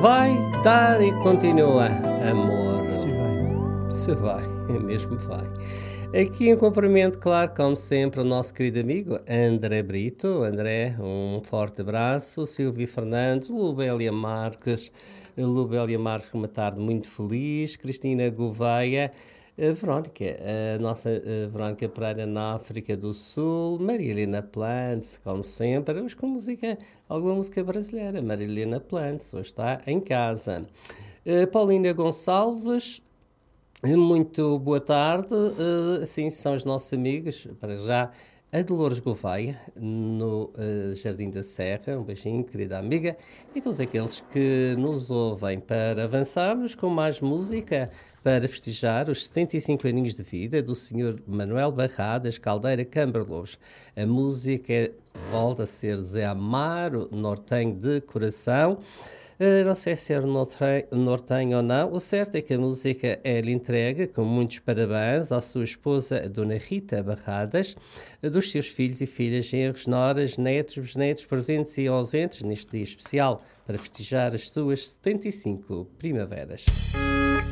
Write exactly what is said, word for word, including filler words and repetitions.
vai dar e continua, amor. Se vai. Se vai, mesmo vai. Aqui em cumprimento, claro, como sempre, o nosso querido amigo André Brito. André, um forte abraço. Silvia Fernandes, Lubélia Marques, Lubélia Marques com uma tarde muito feliz. Cristina Gouveia, a Verónica, a nossa a Verónica Pereira na África do Sul, Marilena Plantz, como sempre, hoje com música, alguma música brasileira. Marilena Plantz, hoje está em casa. Uh, Paulina Gonçalves, muito boa tarde. Uh, assim são os nossos amigos, para já, a Dolores Gouveia, no uh, Jardim da Serra. Um beijinho, querida amiga, e todos aqueles que nos ouvem, para avançarmos com mais música, para festejar os setenta e cinco aninhos de vida do senhor Manuel Barradas Caldeira Camberlous. A música volta a ser Zé Amaro, nortenho de coração. Uh, não sei se é nortenho ou não. O certo é que a música é-lhe entregue com muitos parabéns à sua esposa, a Dona Rita Barradas, dos seus filhos e filhas, genros, noras, netos, bisnetos, presentes e ausentes, neste dia especial, para festejar as suas setenta e cinco primaveras.